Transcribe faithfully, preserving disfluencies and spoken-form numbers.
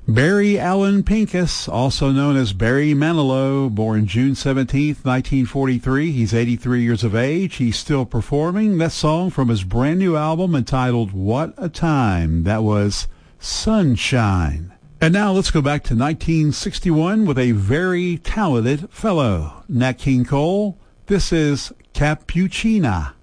Barry Allen Pincus, also known as Barry Manilow, born June seventeenth, nineteen forty-three. He's eighty-three years of age. He's still performing. That song from his brand new album entitled What a Time. That was Sunshine. And now let's go back to nineteen sixty-one with a very talented fellow, Nat King Cole. This is Cappuccina.